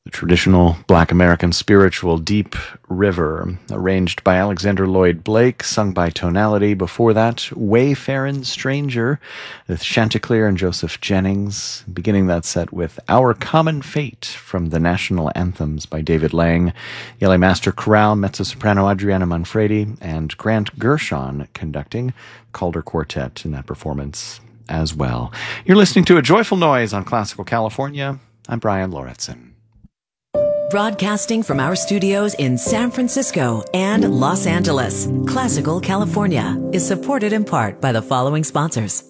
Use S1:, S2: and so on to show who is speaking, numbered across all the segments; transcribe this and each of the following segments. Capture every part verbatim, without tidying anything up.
S1: The traditional Black American spiritual Deep River, arranged by Alexander Lloyd Blake, sung by Tonality. Before that, Wayfarin' Stranger with Chanticleer and Joseph Jennings, beginning that set with Our Common Fate from the National Anthems by David Lang. Yele Master Chorale, mezzo-soprano Adriana Manfredi, and Grant Gershon conducting, Calder Quartet in that performance as well. You're listening to A Joyful Noise on Classical California. I'm Brian Lauritsen.
S2: Broadcasting from our studios in San Francisco and Los Angeles, Classical California is supported in part by the following sponsors.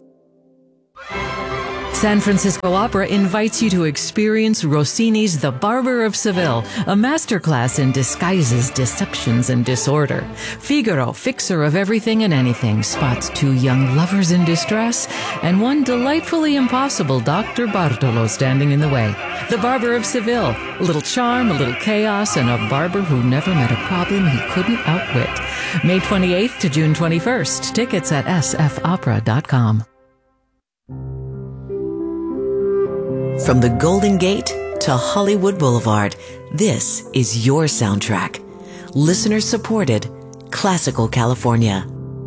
S2: San Francisco Opera invites you to experience Rossini's The Barber of Seville, a masterclass in disguises, deceptions, and disorder. Figaro, fixer of everything and anything, spots two young lovers in distress and one delightfully impossible Doctor Bartolo standing in the way. The Barber of Seville, a little charm, a little chaos, and a barber who never met a problem he couldn't outwit. May twenty-eighth to June twenty-first. Tickets at s f opera dot com. From the Golden Gate to Hollywood Boulevard, this is your soundtrack. Listener-supported, Classical California.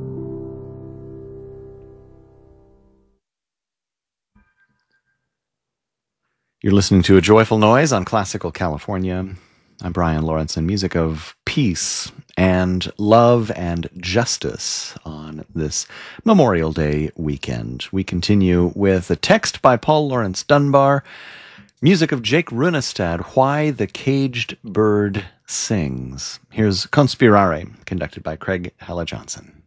S1: You're listening to A Joyful Noise on Classical California. I'm Brian Lauritsen. Music of peace and love and justice on this Memorial Day weekend. We continue with a text by Paul Laurence Dunbar, music of Jake Runestad, Why the Caged Bird Sings. Here's Conspirare, conducted by Craig Hella Johnson.